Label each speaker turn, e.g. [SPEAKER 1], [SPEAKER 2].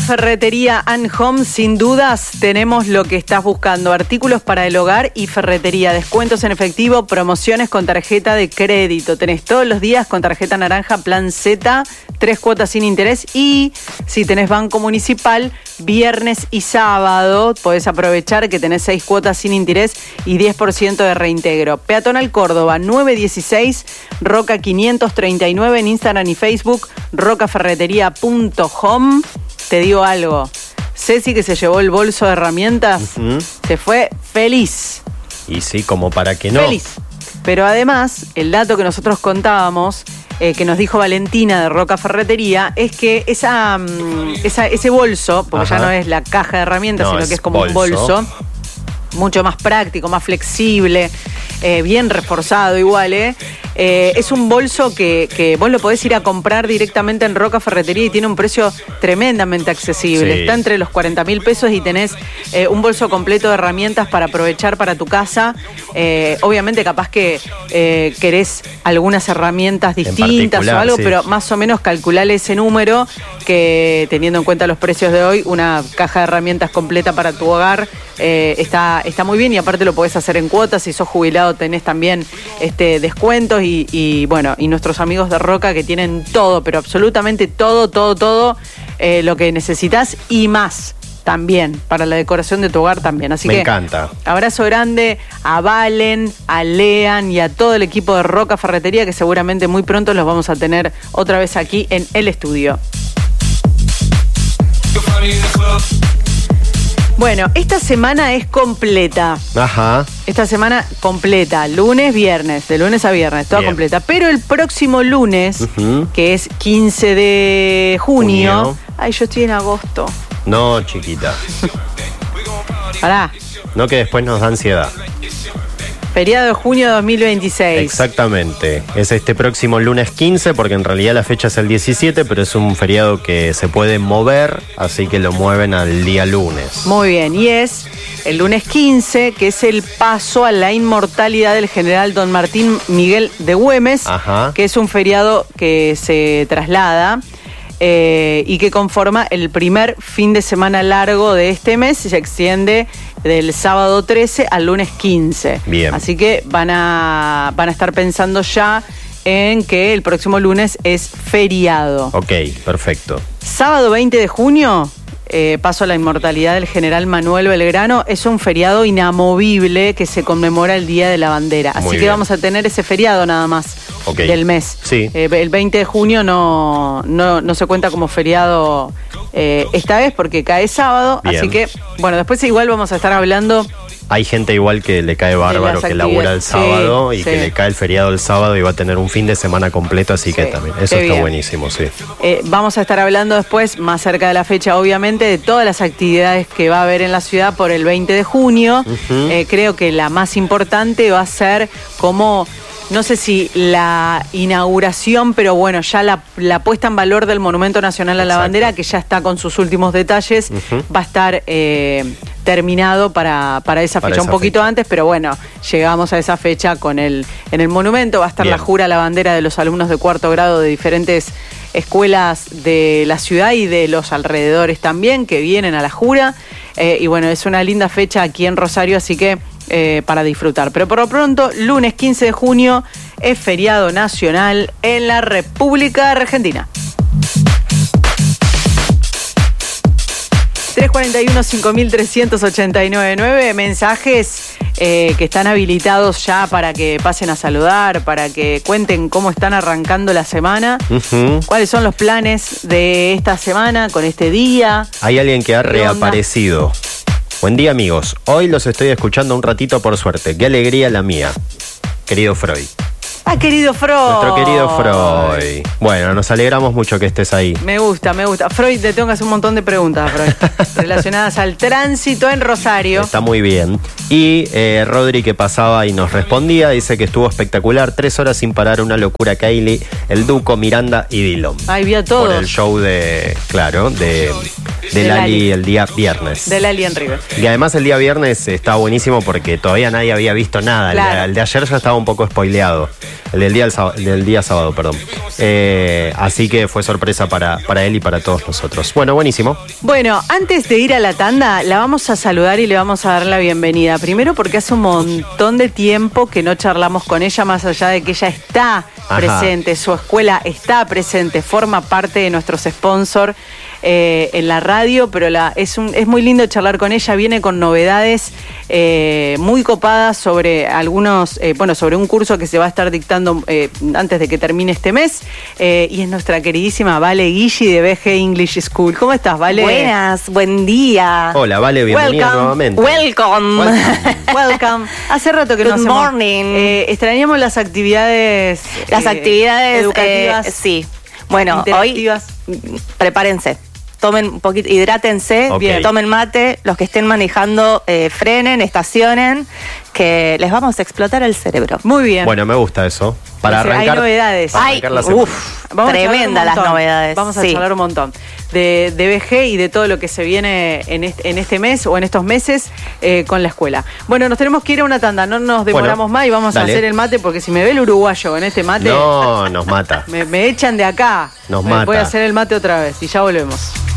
[SPEAKER 1] Ferretería and Home, sin dudas, tenemos lo que estás buscando. Artículos para el hogar y ferretería. Descuentos en efectivo, promociones con tarjeta de crédito. Tenés todos los días con tarjeta naranja, plan Z, 3 cuotas sin interés. Y si tenés banco municipal, viernes y sábado, podés aprovechar que tenés 6 cuotas sin interés y 10% de reintegro. Peatonal Córdoba, 916, Roca 539 en Instagram y Facebook, rocaferretería.home. Te digo algo, Ceci, que se llevó el bolso de herramientas, se fue feliz.
[SPEAKER 2] Y sí, como para que no.
[SPEAKER 1] Feliz. Pero además, el dato que nosotros contábamos, que nos dijo Valentina de Roca Ferretería, es que ese bolso, porque ya no es la caja de herramientas, sino que es como un bolso, mucho más práctico, más flexible, bien reforzado igual, es un bolso que vos lo podés ir a comprar directamente en Roca Ferretería y tiene un precio tremendamente accesible. Sí. Está entre los 40.000 pesos y tenés un bolso completo de herramientas para aprovechar para tu casa. Obviamente capaz que querés algunas herramientas distintas o algo, pero más o menos calculale ese número, que teniendo en cuenta los precios de hoy, una caja de herramientas completa para tu hogar está muy bien, y aparte lo podés hacer en cuotas. Si sos jubilado tenés también descuentos y nuestros amigos de Roca, que tienen todo, pero absolutamente todo lo que necesitas y más también para la decoración de tu hogar también. Así
[SPEAKER 2] Me encanta.
[SPEAKER 1] Abrazo grande a Valen, a Lean y a todo el equipo de Roca Ferretería, que seguramente muy pronto los vamos a tener otra vez aquí en el estudio. Bueno, esta semana es completa.
[SPEAKER 2] Ajá.
[SPEAKER 1] Esta semana completa, lunes, viernes, de lunes a viernes, toda completa. Pero el próximo lunes, que es 15 de junio. Ay, yo estoy en agosto.
[SPEAKER 2] No, chiquita.
[SPEAKER 1] Pará.
[SPEAKER 2] No, que después nos da ansiedad.
[SPEAKER 1] Feriado de junio de 2026.
[SPEAKER 2] Exactamente. Es este próximo lunes 15, porque en realidad la fecha es el 17, pero es un feriado que se puede mover, así que lo mueven al día lunes.
[SPEAKER 1] Muy bien, y es el lunes 15, que es el paso a la inmortalidad del general Don Martín Miguel de Güemes, que es un feriado que se traslada y que conforma el primer fin de semana largo de este mes y se extiende del sábado 13 al lunes 15.
[SPEAKER 2] Bien.
[SPEAKER 1] Así que van a estar pensando ya en que el próximo lunes es feriado.
[SPEAKER 2] Ok, perfecto.
[SPEAKER 1] Sábado 20 de junio, paso a la inmortalidad del general Manuel Belgrano, es un feriado inamovible que se conmemora el Día de la Bandera. Así que vamos a tener ese feriado nada más del mes.
[SPEAKER 2] Sí.
[SPEAKER 1] El 20 de junio no se cuenta como feriado esta vez porque cae sábado. Bien. Así que, bueno, después igual vamos a estar hablando.
[SPEAKER 2] Hay gente igual que le cae bárbaro, que labura el sábado y que le cae el feriado el sábado y va a tener un fin de semana completo, así que también eso está buenísimo, sí.
[SPEAKER 1] Vamos a estar hablando después, más cerca de la fecha, obviamente, de todas las actividades que va a haber en la ciudad por el 20 de junio. Creo que la más importante va a ser como, no sé si la inauguración, pero bueno, ya la puesta en valor del Monumento Nacional a la Bandera, que ya está con sus últimos detalles, va a estar terminado para esa fecha, un poquito antes, pero bueno, llegamos a esa fecha en el monumento. Va a estar la jura a la bandera de los alumnos de 4º grado de diferentes escuelas de la ciudad y de los alrededores también, que vienen a la jura. Y bueno, es una linda fecha aquí en Rosario, así que para disfrutar. Pero por lo pronto, lunes 15 de junio es feriado nacional en la República Argentina. 341-5389, mensajes que están habilitados ya para que pasen a saludar, para que cuenten cómo están arrancando la semana, cuáles son los planes de esta semana con este día.
[SPEAKER 2] Hay alguien que ha reaparecido. Buen día, amigos. Hoy los estoy escuchando un ratito por suerte. Qué alegría la mía, querido Freud.
[SPEAKER 1] Ah, querido Freud.
[SPEAKER 2] Nuestro querido Freud. Bueno, nos alegramos mucho que estés ahí.
[SPEAKER 1] Me gusta. Freud, te tengo que hacer un montón de preguntas, Freud, relacionadas al tránsito en Rosario.
[SPEAKER 2] Está muy bien. Y Rodri, que pasaba y nos respondía, dice que estuvo espectacular. 3 horas sin parar, una locura. Kylie, el Duco, Miranda y Dillon.
[SPEAKER 1] Ay, vio todo.
[SPEAKER 2] Por el show de de Lali el día viernes.
[SPEAKER 1] De Lali en River.
[SPEAKER 2] Y además el día viernes está buenísimo porque todavía nadie había visto nada.
[SPEAKER 1] Claro.
[SPEAKER 2] El de ayer ya estaba un poco spoileado. El del día sábado, perdón. Así que fue sorpresa para él y para todos nosotros. Bueno, buenísimo.
[SPEAKER 1] Bueno, antes de ir a la tanda, la vamos a saludar y le vamos a dar la bienvenida. Primero porque hace un montón de tiempo que no charlamos con ella, más allá de que ella está presente, su escuela está presente, forma parte de nuestros sponsors en la radio, pero es muy lindo charlar con ella. Viene con novedades muy copadas sobre sobre un curso que se va a estar dictando antes de que termine este mes, y es nuestra queridísima Vale Guilli de BG English School. ¿Cómo estás, Vale?
[SPEAKER 3] Buenas, buen día.
[SPEAKER 2] Hola, Vale, bienvenida nuevamente.
[SPEAKER 3] Welcome.
[SPEAKER 1] Hace rato que no hacemos.
[SPEAKER 3] Good morning.
[SPEAKER 1] Extrañamos las actividades.
[SPEAKER 3] Las actividades
[SPEAKER 1] educativas.
[SPEAKER 3] Sí. Bueno, hoy prepárense. Tomen un poquito, hidrátense,
[SPEAKER 2] Okay.
[SPEAKER 3] Tomen mate, los que estén manejando, frenen, estacionen, que les vamos a explotar el cerebro.
[SPEAKER 1] Muy bien.
[SPEAKER 2] Bueno, me gusta eso. Para
[SPEAKER 1] Hay
[SPEAKER 2] arrancar.
[SPEAKER 1] novedades.
[SPEAKER 2] Para arrancar la semana.
[SPEAKER 3] Tremenda las novedades.
[SPEAKER 1] Vamos a charlar un montón de BG y de todo lo que se viene en este mes o en estos meses con la escuela. Bueno, nos tenemos que ir a una tanda, no nos demoramos más y vamos a hacer el mate, porque si me ve el uruguayo en este mate,
[SPEAKER 2] no, nos mata.
[SPEAKER 1] me echan de acá.
[SPEAKER 2] Nos mata.
[SPEAKER 1] Voy a hacer el mate otra vez y ya volvemos.